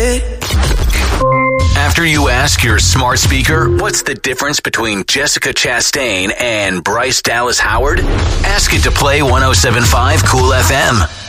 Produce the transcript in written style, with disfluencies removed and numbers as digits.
it. After you ask your smart speaker, what's the difference between Jessica Chastain and Bryce Dallas Howard? Ask it to play 107.5 Cool FM.